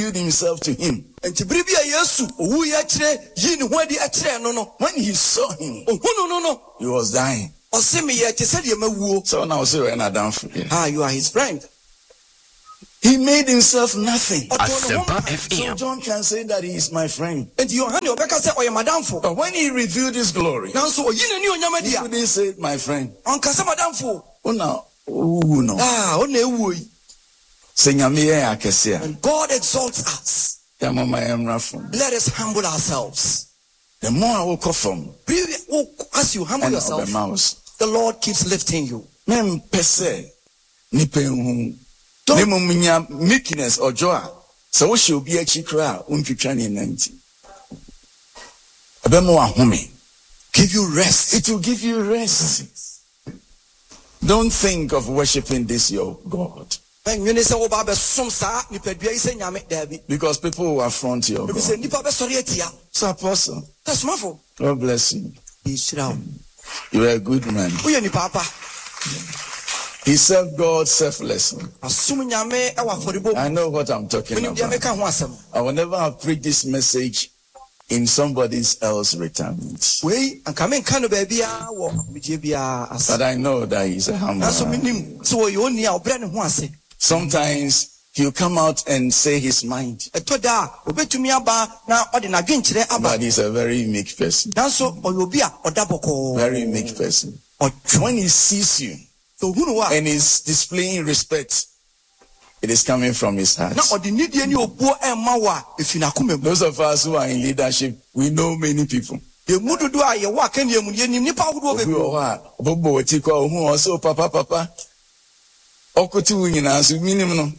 himself to him. When he saw him, he was dying. So now you are his friend. He made himself nothing. Asempa So FM. John can say that he is my friend. And you But when he revealed his glory, he couldn't say my friend. Oh no. And God exalts us. Let us humble ourselves. The more I will come from, As you humble yourself, the Lord keeps lifting you. Meekness or joy. So we should be a chikra, Give you rest. It will give you rest. Don't think of worshiping this your God, because people will affront your God. So Apostle, God bless you. You are a good man. He served God selflessly. I know what I'm talking about. I will never have preached this message in somebody else's retirement. But I know that he's a humble man. Sometimes he'll come out and say his mind. But he's a very meek person. Very meek person. When he sees you and is displaying respect, it is coming from his heart. Those of us who are in leadership, we know many people. Papa. Minimum.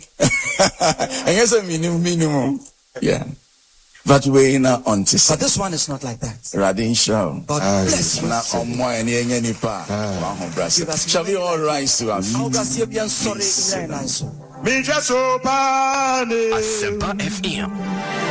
Yeah. But we're not on to. But this one is not like that. Radin Shao. God bless you. Shall we all rise to our feet? Asempa FM.